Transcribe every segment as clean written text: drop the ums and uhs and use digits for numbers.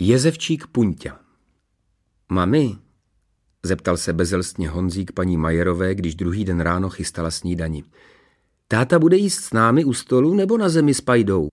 Jezevčík Punťa. Mami, zeptal se bezelstně Honzík paní Majerové, když druhý den ráno chystala snídani. Táta bude jíst s námi u stolu nebo na zemi s pajdou?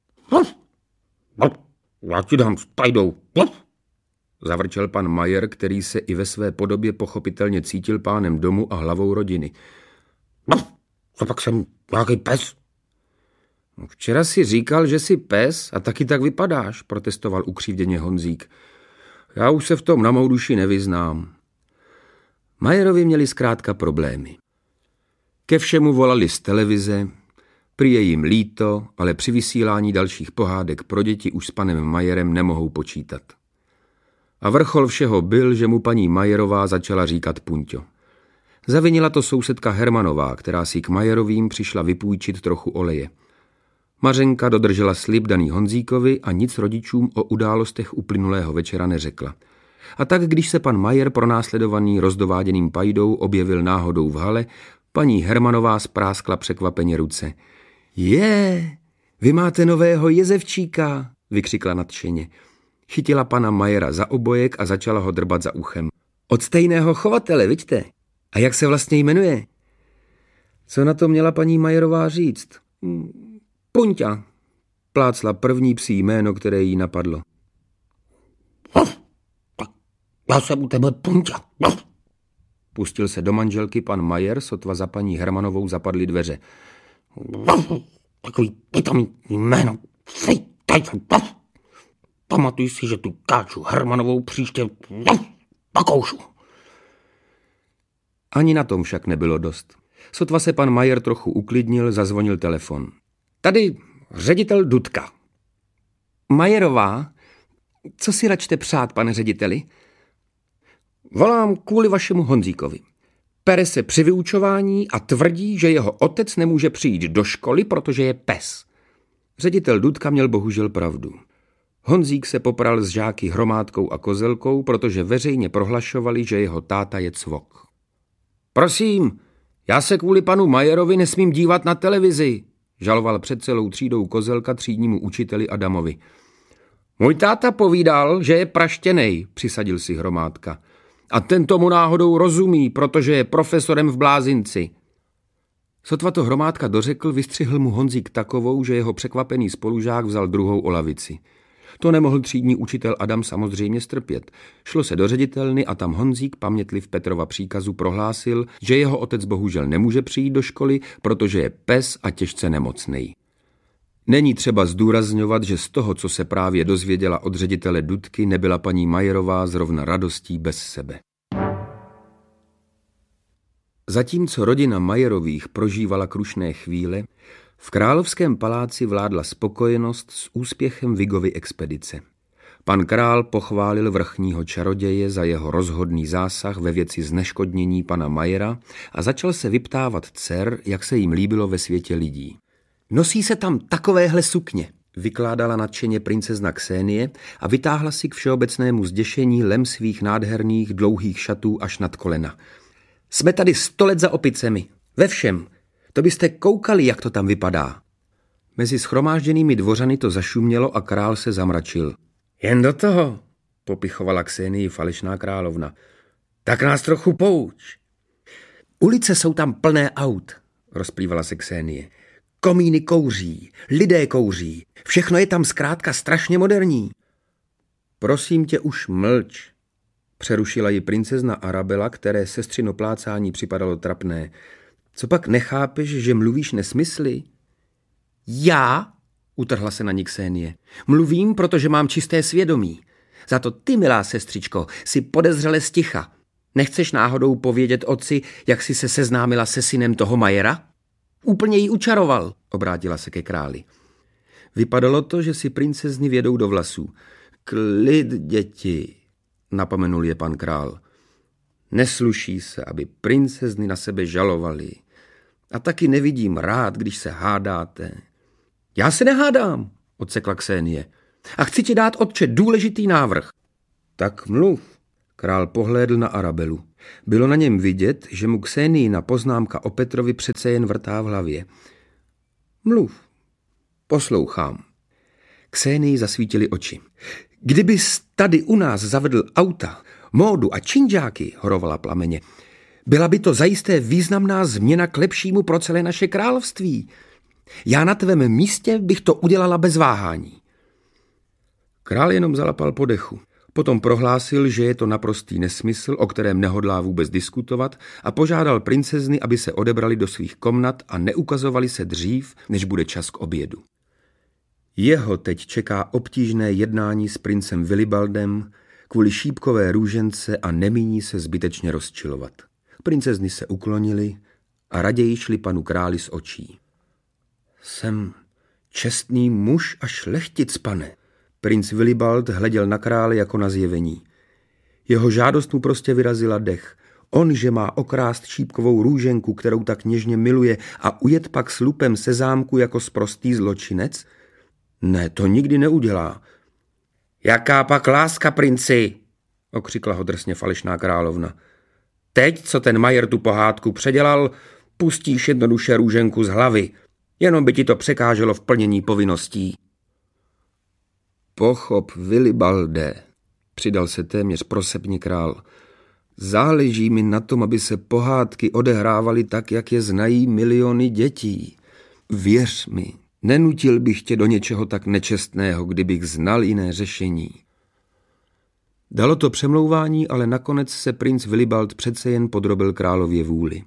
Já ti dám s pajdou. Zavrčel pan Majer, který se i ve své podobě pochopitelně cítil pánem domu a hlavou rodiny. Co pak jsem nějaký pes? Včera si říkal, že jsi pes a taky tak vypadáš, protestoval ukřivděně Honzík. Já už se v tom na mou duši nevyznám. Majerovi měli zkrátka problémy. Ke všemu volali z televize, prý je jim líto, ale při vysílání dalších pohádek pro děti už s panem Majerem nemohou počítat. A vrchol všeho byl, že mu paní Majerová začala říkat Punťo. Zavinila to sousedka Hermanová, která si k Majerovým přišla vypůjčit trochu oleje. Mařenka dodržela slib daný Honzíkovi a nic rodičům o událostech uplynulého večera neřekla. A tak, když se pan Majer pronásledovaný rozdováděným pajdou objevil náhodou v hale, paní Hermanová spráskla překvapeně ruce. Vy máte nového jezevčíka, vykřikla nadšeně. Chytila pana Majera za obojek a začala ho drbat za uchem. Od stejného chovatele, viďte? A jak se vlastně jmenuje? Co na to měla paní Majerová říct? Punťa, plácla první psí jméno, které jí napadlo. Já jsem u tebe Punťa. Pustil se do manželky pan Majer, sotva za paní Hermanovou zapadly dveře. Takový pitomý jméno. Pamatuj si, že tu káču Hermanovou příště pakoušu. Ani na tom však nebylo dost. Sotva se pan Majer trochu uklidnil, zazvonil telefon. Tady ředitel Dudka. Majerová, co si račte přát, pane řediteli? Volám kvůli vašemu Honzíkovi. Pere se při vyučování a tvrdí, že jeho otec nemůže přijít do školy, protože je pes. Ředitel Dudka měl bohužel pravdu. Honzík se popral s žáky Hromádkou a Kozelkou, protože veřejně prohlašovali, že jeho táta je cvok. Prosím, já se kvůli panu Majerovi nesmím dívat na televizi, žaloval před celou třídou Kozelka třídnímu učiteli Adamovi. Můj táta povídal, že je praštěnej, přisadil si Hromádka. A ten tomu náhodou rozumí, protože je profesorem v Blázinci. Sotva to Hromádka dořekl, vystřihl mu Honzík takovou, že jeho překvapený spolužák vzal druhou o lavici. To nemohl třídní učitel Adam samozřejmě strpět. Šlo se do ředitelny a tam Honzík, pamětliv Petrova příkazu, prohlásil, že jeho otec bohužel nemůže přijít do školy, protože je pes a těžce nemocnej. Není třeba zdůrazňovat, že z toho, co se právě dozvěděla od ředitele Dudky, nebyla paní Majerová zrovna radostí bez sebe. Zatímco rodina Majerových prožívala krušné chvíle, v Královském paláci vládla spokojenost s úspěchem Vigovy expedice. Pan král pochválil vrchního čaroděje za jeho rozhodný zásah ve věci zneškodnění pana Majera a začal se vyptávat dcer, jak se jim líbilo ve světě lidí. Nosí se tam takovéhle sukně, vykládala nadšeně princezna Ksenie a vytáhla si k všeobecnému zděšení lem svých nádherných dlouhých šatů až nad kolena. Jsme tady 100 let za opicemi, ve všem. To byste koukali, jak to tam vypadá. Mezi shromážděnými dvořany to zašumělo a král se zamračil. Jen do toho, popichovala Ksenii falešná královna. Tak nás trochu pouč. Ulice jsou tam plné aut, rozplývala se Ksenie. Komíny kouří, lidé kouří, všechno je tam zkrátka strašně moderní. Prosím tě, už mlč, přerušila ji princezna Arabela, které sestřino plácání připadalo trapné. Co pak nechápeš, že mluvíš nesmysly? Já? Utrhla se na ní Ksenie. Mluvím, protože mám čisté svědomí. Za to ty, milá sestřičko, si podezřele sticha. Nechceš náhodou povědět otci, jak jsi se seznámila se synem toho Majera? Úplně ji učaroval, obrátila se ke králi. Vypadalo to, že si princezny vědou do vlasů. Klid, děti, napomenul je pan král. Nesluší se, aby princezny na sebe žalovaly. A taky nevidím rád, když se hádáte. Já se nehádám, odsekla Ksenie. A chci ti dát, otče, důležitý návrh. Tak mluv. Král pohlédl na Arabelu. Bylo na něm vidět, že mu Kseniina poznámka o Petrovi přece jen vrtá v hlavě. Mluv. Poslouchám. Ksένii zasvítily oči. Kdybys tady u nás zavedl auta, módu a činžáky, horovala plameně, byla by to zajisté významná změna k lepšímu pro celé naše království. Já na tvém místě bych to udělala bez váhání. Král jenom zalapal po dechu. Potom prohlásil, že je to naprostý nesmysl, o kterém nehodlá vůbec diskutovat, a požádal princezny, aby se odebrali do svých komnat a neukazovali se dřív, než bude čas k obědu. Jeho teď čeká obtížné jednání s princem Willibaldem kvůli šípkové růžence a nemíní se zbytečně rozčilovat. Princezny se uklonily a raději šli panu králi z očí. Jsem čestný muž a šlechtic, pane. Princ Willibald hleděl na krále jako na zjevení. Jeho žádost mu prostě vyrazila dech. On, že má okrást šípkovou růženku, kterou tak něžně miluje, a ujet pak s lupem se zámku jako sprostý zločinec? Ne, to nikdy neudělá. Jaká pak láska, princi? Okřikla ho drsně falešná královna. Teď, co ten Majer tu pohádku předělal, pustíš jednoduše růženku z hlavy. Jenom by ti to překáželo v plnění povinností. Pochop, Wilibalde, přidal se téměř prosepně král. Záleží mi na tom, aby se pohádky odehrávaly tak, jak je znají miliony dětí. Věř mi, nenutil bych tě do něčeho tak nečestného, kdybych znal jiné řešení. Dalo to přemlouvání, ale nakonec se princ Willibald přece jen podrobil králově vůli.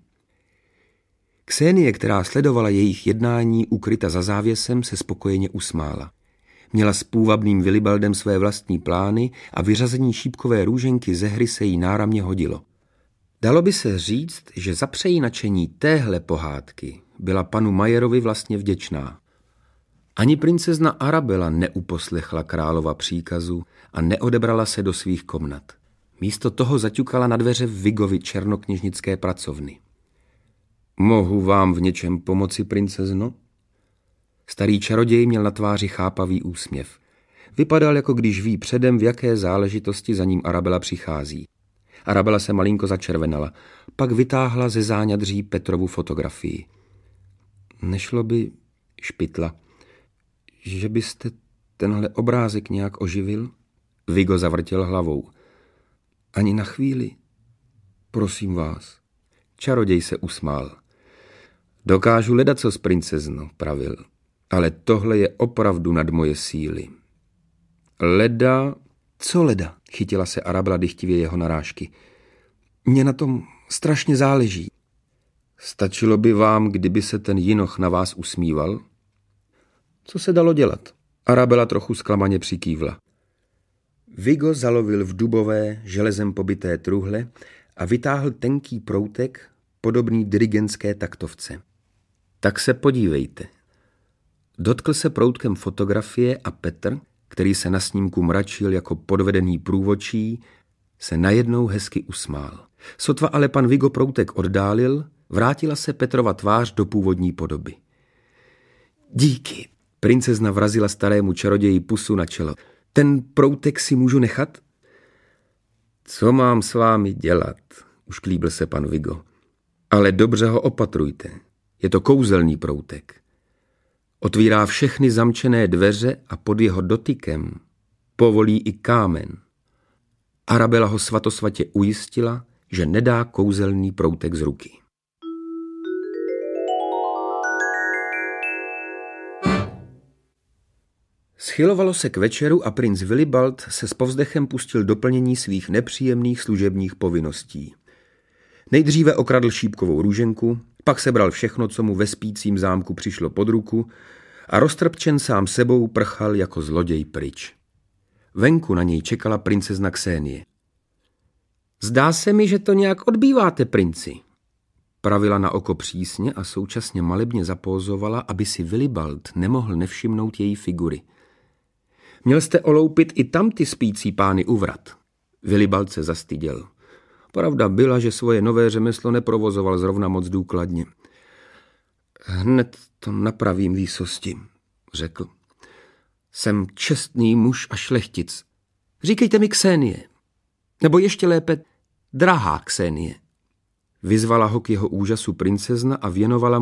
Ksenie, která sledovala jejich jednání ukryta za závěsem, se spokojeně usmála. Měla s půvabným Willibaldem své vlastní plány a vyřazení šípkové růženky ze hry se jí náramně hodilo. Dalo by se říct, že za přejínačení téhle pohádky byla panu Majerovi vlastně vděčná. Ani princezna Arabela neuposlechla králova příkazu a neodebrala se do svých komnat. Místo toho zaťukala na dveře Vigovy černokněžnické pracovny. Mohu vám v něčem pomoci, princezno? Starý čaroděj měl na tváři chápavý úsměv. Vypadal, jako když ví předem, v jaké záležitosti za ním Arabela přichází. Arabela se malinko začervenala, pak vytáhla ze záňadří Petrovu fotografii. Nešlo by, špitla, že byste tenhle obrázek nějak oživil? Vigo zavrtěl hlavou. Ani na chvíli? Prosím vás. Čaroděj se usmál. Dokážu ledacos, princezno, pravil. Ale tohle je opravdu nad moje síly. Leda... Co leda? Chytila se Arabela dychtivě jeho narážky. Mně na tom strašně záleží. Stačilo by vám, kdyby se ten jinoch na vás usmíval? Co se dalo dělat? Arabela trochu zklamaně přikývla. Vigo zalovil v dubové, železem pobyté truhle a vytáhl tenký proutek, podobný dirigentské taktovce. Tak se podívejte. Dotkl se proutkem fotografie a Petr, který se na snímku mračil jako podvedený průvodčí, se najednou hezky usmál. Sotva ale pan Vigo proutek oddálil, vrátila se Petrova tvář do původní podoby. Díky, princezna vrazila starému čaroději pusu na čelo. Ten proutek si můžu nechat? Co mám s vámi dělat, ušklíbil se pan Vigo. Ale dobře ho opatrujte, je to kouzelný proutek. Otvírá všechny zamčené dveře a pod jeho dotykem povolí i kámen. Arabela ho svatosvatě ujistila, že nedá kouzelný proutek z ruky. Schylovalo se k večeru a princ Willibald se s povzdechem pustil do plnění svých nepříjemných služebních povinností. Nejdříve okradl šípkovou růženku, pak sebral všechno, co mu ve spícím zámku přišlo pod ruku a roztrpčen sám sebou prchal jako zloděj pryč. Venku na něj čekala princezna Ksenie. Zdá se mi, že to nějak odbýváte, princi, pravila na oko přísně a současně malebně zapózovala, aby si Willibald nemohl nevšimnout její figury. Měl jste oloupit i tam ty spící pány u vrat. Willibald se zastyděl. Pravda byla, že svoje nové řemeslo neprovozoval zrovna moc důkladně. Hned to napravím, výsosti, řekl. Jsem čestný muž a šlechtic. Říkejte mi Ksenie. Nebo ještě lépe, drahá Ksenie. Vyzvala ho k jeho úžasu princezna a věnovala